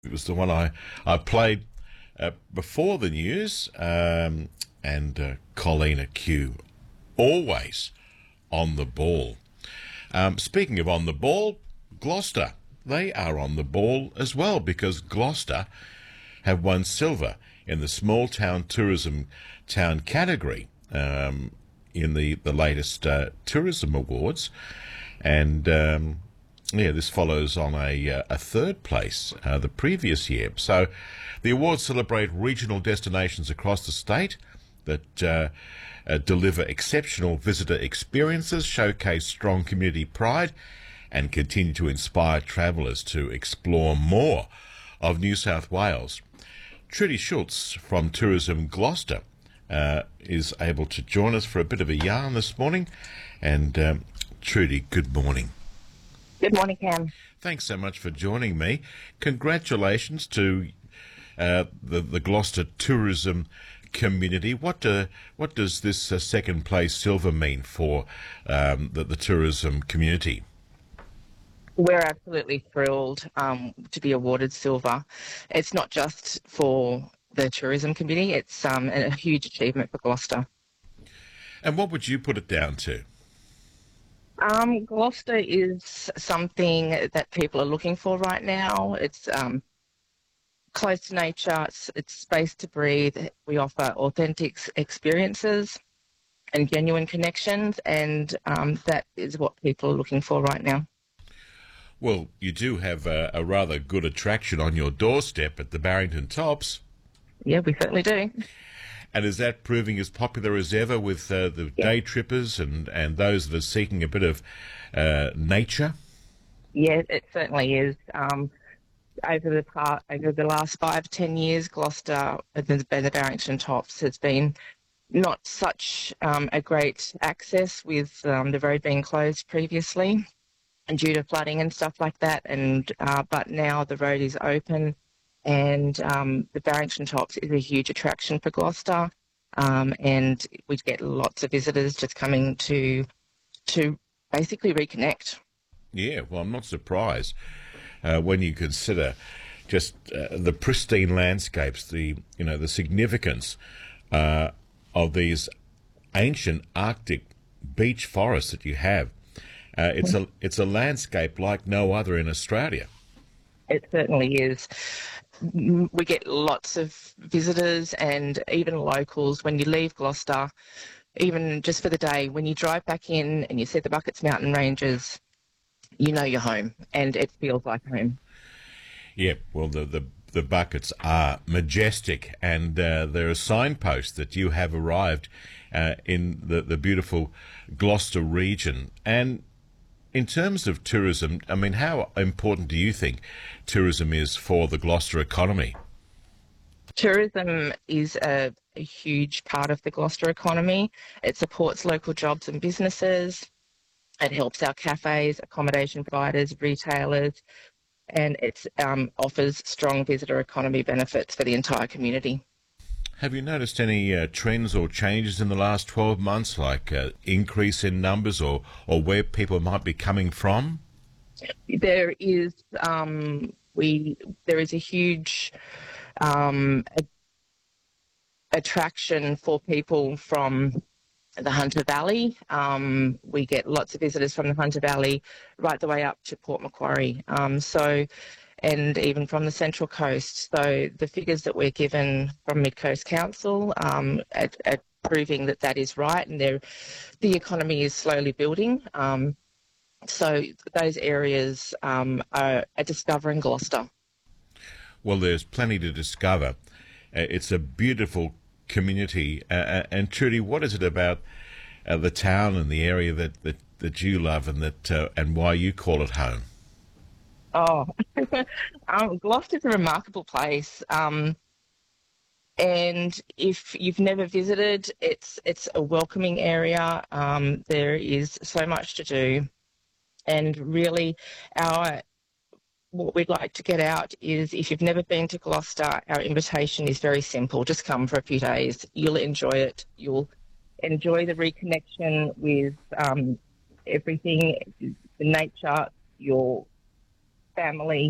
It was the one I played before the news, and Colina Q, always on the ball. Speaking of on the ball, Gloucester, they are on the ball as well, because Gloucester have won silver in the small town tourism town category in the latest tourism awards. And this follows on a third place the previous year. So the awards celebrate regional destinations across the state that deliver exceptional visitor experiences, showcase strong community pride, and continue to inspire travellers to explore more of New South Wales. Trudy Schultz from Tourism Gloucester is able to join us for a bit of a yarn this morning. And Trudy, good morning. Good morning, Cam. Thanks so much for joining me. Congratulations to the Gloucester tourism community. What does this second place silver mean for the tourism community? We're absolutely thrilled to be awarded silver. It's not just for the tourism community, it's a huge achievement for Gloucester. And what would you put it down to? Gloucester is something that people are looking for right now. It's close to nature, it's space to breathe. We offer authentic experiences and genuine connections, and that is what people are looking for right now. Well, you do have a rather good attraction on your doorstep at the Barrington Tops. Yeah, we certainly do. And is that proving as popular as ever with the day trippers and those that are seeking a bit of nature? Yeah, it certainly is. Over the last 5 to 10 years, Gloucester, the Barrington Tops, has been not such a great access with the road being closed previously and due to flooding and stuff like that. And but now the road is open, and the Barrington Tops is a huge attraction for Gloucester, and we get lots of visitors just coming to basically reconnect. Yeah, well, I'm not surprised when you consider just the pristine landscapes, the significance of these ancient Arctic beech forests that you have. It's a landscape like no other in Australia. It certainly is. We get lots of visitors and even locals when you leave Gloucester, even just for the day. When you drive back in and you see the Buckets Mountain Ranges, you know you're home, and it feels like home. Yeah, well, the Buckets are majestic, and there are signposts that you have arrived in the beautiful Gloucester region. And in terms of tourism, I mean, how important do you think tourism is for the Gloucester economy? Tourism is a huge part of the Gloucester economy. It supports local jobs and businesses. It helps our cafes, accommodation providers, retailers, and it offers strong visitor economy benefits for the entire community. Have you noticed any trends or changes in the last 12 months, like increase in numbers or where people might be coming from? There is a huge attraction for people from the Hunter Valley. We get lots of visitors from the Hunter Valley right the way up to Port Macquarie. And even from the Central Coast. So the figures that we're given from Mid Coast Council at proving that is right, and the economy is slowly building. So those areas are discovering Gloucester. Well, there's plenty to discover. It's a beautiful community. And Trudy, what is it about the town and the area that you love and why you call it home? Oh, Gloucester's a remarkable place. And if you've never visited, it's a welcoming area. There is so much to do. And really, what we'd like to get out is, if you've never been to Gloucester, our invitation is very simple. Just come for a few days. You'll enjoy it. You'll enjoy the reconnection with everything, the nature, your family,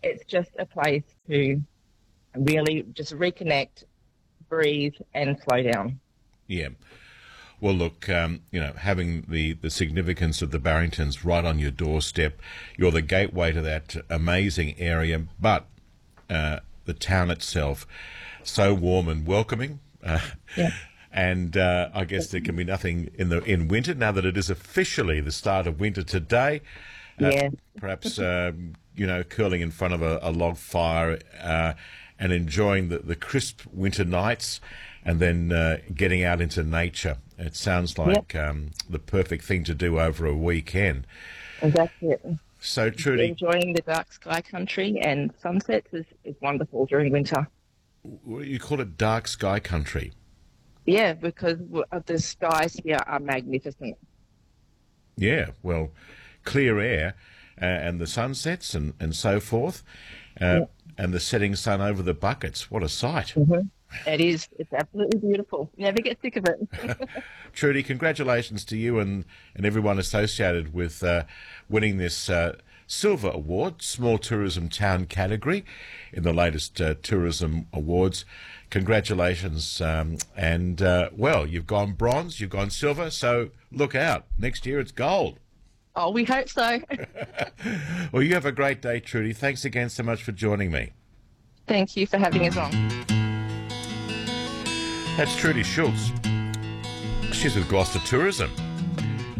it's just a place to really just reconnect, breathe, and slow down. Yeah. Well, look, having the significance of the Barringtons right on your doorstep, you're the gateway to that amazing area, but the town itself, so warm and welcoming. Yeah. And I guess there can be nothing in winter now that it is officially the start of winter today. Yeah. Perhaps curling in front of a log fire and enjoying the crisp winter nights, and then getting out into nature. It sounds like the perfect thing to do over a weekend. Exactly. It. So, Trudy, Enjoying the dark sky country and sunsets is wonderful during winter. you call it dark sky country. Yeah, because the skies here are magnificent. Yeah, well, clear air and the sunsets and so forth, and the setting sun over the buckets. What a sight. Mm-hmm. It is. It's absolutely beautiful. Never get sick of it. Trudy, congratulations to you and everyone associated with winning this Silver Award, Small Tourism Town category, in the latest Tourism Awards. Congratulations. Well, you've gone bronze, you've gone silver, so look out. Next year it's gold. Oh, we hope so. Well, you have a great day, Trudy. Thanks again so much for joining me. Thank you for having us on. That's Trudy Schultz. She's with Gloucester Tourism.